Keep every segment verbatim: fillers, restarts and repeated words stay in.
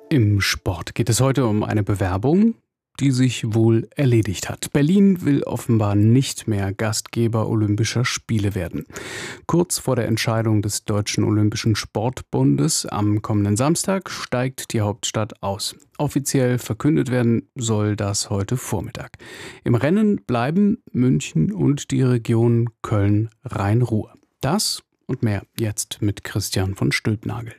Im Sport geht es heute um eine Bewerbung, die sich wohl erledigt hat. Berlin will offenbar nicht mehr Gastgeber Olympischer Spiele werden. Kurz vor der Entscheidung des Deutschen Olympischen Sportbundes am kommenden Samstag steigt die Hauptstadt aus. Offiziell verkündet werden soll das heute Vormittag. Im Rennen bleiben München und die Region Köln-Rhein-Ruhr. Das und mehr jetzt mit Christian von Stülpnagel.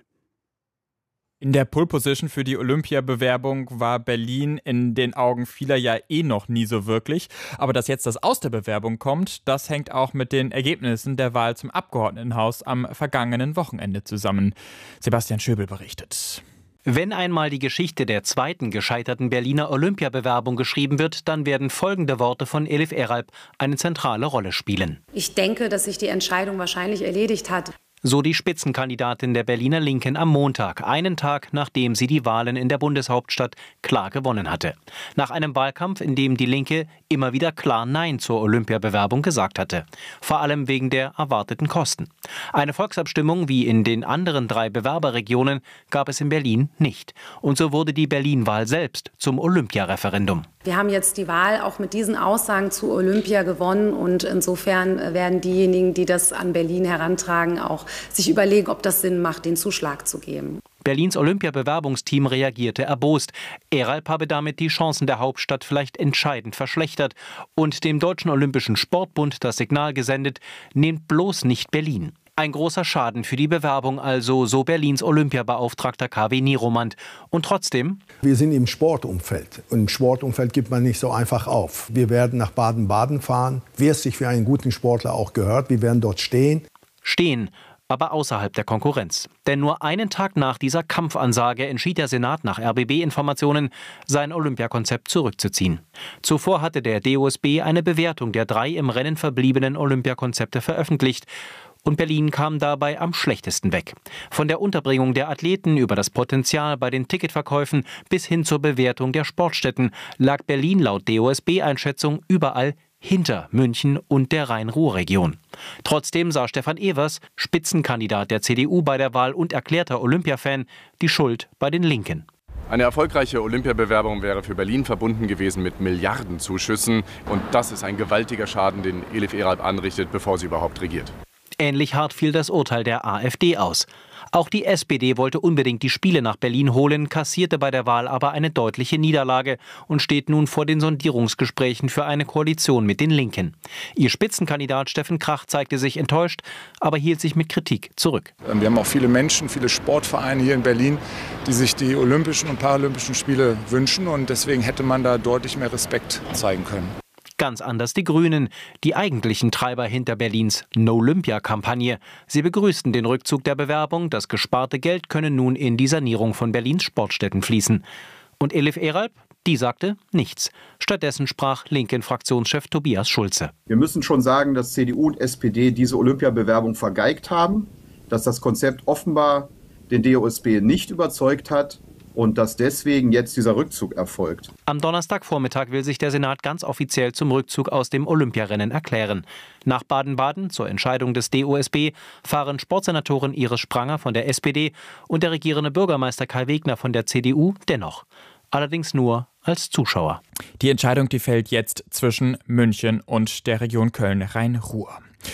In der Pole-Position für die Olympiabewerbung war Berlin in den Augen vieler ja eh noch nie so wirklich. Aber dass jetzt das aus der Bewerbung kommt, das hängt auch mit den Ergebnissen der Wahl zum Abgeordnetenhaus am vergangenen Wochenende zusammen. Sebastian Schöbel berichtet. Wenn einmal die Geschichte der zweiten gescheiterten Berliner Olympiabewerbung geschrieben wird, dann werden folgende Worte von Elif Eralp eine zentrale Rolle spielen. Ich denke, dass sich die Entscheidung wahrscheinlich erledigt hat. So die Spitzenkandidatin der Berliner Linken am Montag, einen Tag nachdem sie die Wahlen in der Bundeshauptstadt klar gewonnen hatte. Nach einem Wahlkampf, in dem die Linke immer wieder klar Nein zur Olympiabewerbung gesagt hatte. Vor allem wegen der erwarteten Kosten. Eine Volksabstimmung wie in den anderen drei Bewerberregionen gab es in Berlin nicht. Und so wurde die Berlin-Wahl selbst zum Olympiareferendum. Wir haben jetzt die Wahl auch mit diesen Aussagen zu Olympia gewonnen und insofern werden diejenigen, die das an Berlin herantragen, auch sich überlegen, ob das Sinn macht, den Zuschlag zu geben. Berlins Olympiabewerbungsteam reagierte erbost. Eralp habe damit die Chancen der Hauptstadt vielleicht entscheidend verschlechtert und dem Deutschen Olympischen Sportbund das Signal gesendet, nehmt bloß nicht Berlin. Ein großer Schaden für die Bewerbung also, so Berlins Olympiabeauftragter K W Nieromand. Und trotzdem? Wir sind im Sportumfeld. Und im Sportumfeld gibt man nicht so einfach auf. Wir werden nach Baden-Baden fahren, wie es sich für einen guten Sportler auch gehört. Wir werden dort stehen. Stehen, aber außerhalb der Konkurrenz. Denn nur einen Tag nach dieser Kampfansage entschied der Senat nach R B B-Informationen, sein Olympiakonzept zurückzuziehen. Zuvor hatte der D O S B eine Bewertung der drei im Rennen verbliebenen Olympiakonzepte veröffentlicht. Und Berlin kam dabei am schlechtesten weg. Von der Unterbringung der Athleten über das Potenzial bei den Ticketverkäufen bis hin zur Bewertung der Sportstätten lag Berlin laut D O S B-Einschätzung überall hinter München und der Rhein-Ruhr-Region. Trotzdem sah Stefan Evers, Spitzenkandidat der C D U bei der Wahl und erklärter Olympiafan, die Schuld bei den Linken. Eine erfolgreiche Olympiabewerbung wäre für Berlin verbunden gewesen mit Milliardenzuschüssen. Und das ist ein gewaltiger Schaden, den Elif Eralp anrichtet, bevor sie überhaupt regiert. Ähnlich hart fiel das Urteil der AfD aus. Auch die S P D wollte unbedingt die Spiele nach Berlin holen, kassierte bei der Wahl aber eine deutliche Niederlage und steht nun vor den Sondierungsgesprächen für eine Koalition mit den Linken. Ihr Spitzenkandidat Steffen Krach zeigte sich enttäuscht, aber hielt sich mit Kritik zurück. Wir haben auch viele Menschen, viele Sportvereine hier in Berlin, die sich die Olympischen und Paralympischen Spiele wünschen. Und deswegen hätte man da deutlich mehr Respekt zeigen können. Ganz anders die Grünen, die eigentlichen Treiber hinter Berlins No-Olympia-Kampagne. Sie begrüßten den Rückzug der Bewerbung. Das gesparte Geld könne nun in die Sanierung von Berlins Sportstätten fließen. Und Elif Eralp, die sagte nichts. Stattdessen sprach Linken-Fraktionschef Tobias Schulze. Wir müssen schon sagen, dass C D U und S P D diese Olympiabewerbung vergeigt haben, dass das Konzept offenbar den D O S B nicht überzeugt hat. Und dass deswegen jetzt dieser Rückzug erfolgt. Am Donnerstagvormittag will sich der Senat ganz offiziell zum Rückzug aus dem Olympiarennen erklären. Nach Baden-Baden zur Entscheidung des D O S B fahren Sportsenatorin Iris Spranger von der S P D und der regierende Bürgermeister Kai Wegner von der C D U dennoch. Allerdings nur als Zuschauer. Die Entscheidung, die fällt jetzt zwischen München und der Region Köln-Rhein-Ruhr.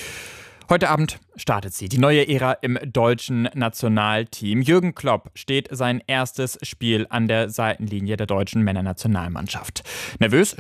Heute Abend startet sie, die neue Ära im deutschen Nationalteam. Jürgen Klopp steht sein erstes Spiel an der Seitenlinie der deutschen Männernationalmannschaft. Nervös